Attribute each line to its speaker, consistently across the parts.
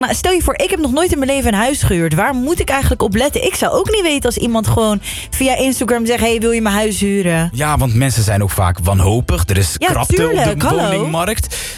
Speaker 1: Nou, stel je voor, ik heb nog nooit in mijn leven een huis gehuurd. Waar moet ik eigenlijk op letten? Ik zou ook niet weten als iemand gewoon via Instagram zegt... hey, wil je mijn huis huren?
Speaker 2: Ja, want mensen zijn ook vaak wanhopig. Er is krapte
Speaker 1: tuurlijk,
Speaker 2: op de
Speaker 1: hallo.
Speaker 2: woningmarkt.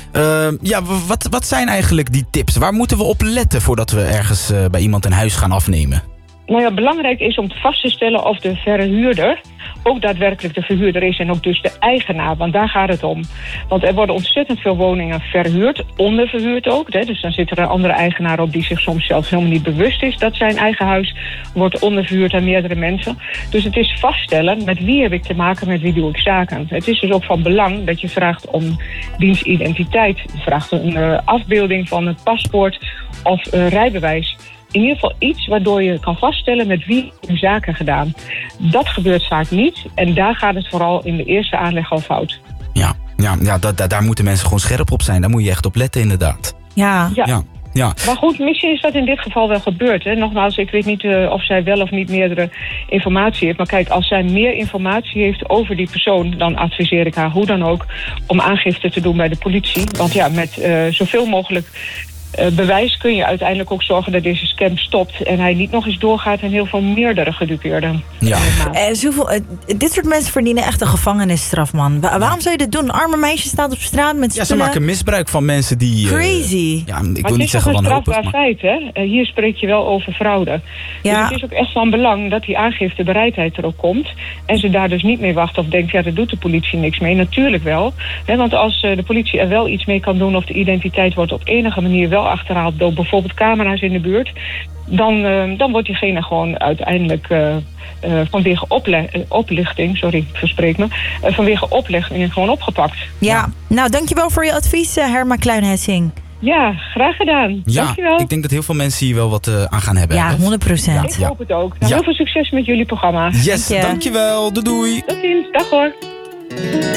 Speaker 2: Wat zijn eigenlijk die tips? Waar moeten we op letten voordat we ergens bij iemand een huis gaan afnemen?
Speaker 3: Nou ja, belangrijk is om vast te stellen of de verhuurder ook daadwerkelijk de verhuurder is en ook dus de eigenaar, want daar gaat het om. Want er worden ontzettend veel woningen verhuurd, onderverhuurd ook. Hè? Dus dan zit er een andere eigenaar op die zich soms zelfs helemaal niet bewust is dat zijn eigen huis wordt onderverhuurd aan meerdere mensen. Dus het is vaststellen met wie heb ik te maken, met wie doe ik zaken. Het is dus ook van belang dat je vraagt om dienstidentiteit. Je vraagt een afbeelding van het paspoort of rijbewijs. In ieder geval iets waardoor je kan vaststellen met wie je zaken gedaan. Dat gebeurt vaak niet en daar gaat het vooral in de eerste aanleg al fout.
Speaker 2: Ja, daar moeten mensen gewoon scherp op zijn. Daar moet je echt op letten inderdaad.
Speaker 1: Ja.
Speaker 3: Maar goed, misschien is dat in dit geval wel gebeurd. Hè? Nogmaals, ik weet niet of zij wel of niet meerdere informatie heeft. Maar kijk, als zij meer informatie heeft over die persoon... dan adviseer ik haar hoe dan ook om aangifte te doen bij de politie. Want ja, met zoveel mogelijk... bewijs kun je uiteindelijk ook zorgen dat deze scam stopt... en hij niet nog eens doorgaat en heel veel meerdere gedupeerden.
Speaker 2: Ja.
Speaker 1: Dit soort mensen verdienen echt een gevangenisstraf, man. Waarom zou je dit doen? Een arme meisje staat op straat met spullen.
Speaker 2: Ja, ze maken misbruik van mensen die...
Speaker 1: Crazy.
Speaker 2: Ik wil niet zeggen wanhopig.
Speaker 3: Maar het is toch een strafbaar feit, hè? Hier spreek je wel over fraude.
Speaker 1: Ja.
Speaker 3: Dus het is ook echt van belang dat die aangiftebereidheid er ook komt... en ze daar dus niet mee wacht of denkt... ja, daar doet de politie niks mee. Natuurlijk wel. Hè? Want als de politie er wel iets mee kan doen... of de identiteit wordt op enige manier wel achterhaald door bijvoorbeeld camera's in de buurt, dan wordt diegene gewoon uiteindelijk vanwege oplichting, vanwege oplichting gewoon opgepakt.
Speaker 1: Ja, nou dankjewel voor je advies, Herma Kluin-Hessing.
Speaker 3: Ja, graag gedaan.
Speaker 2: Ja,
Speaker 3: dankjewel.
Speaker 2: Ik denk dat heel veel mensen hier wel wat aan gaan hebben.
Speaker 1: Ja, 100%.
Speaker 3: Ik hoop het ook. Nou, heel veel succes met jullie programma.
Speaker 2: Yes, dankjewel. Doei.
Speaker 3: Tot ziens. Dag hoor.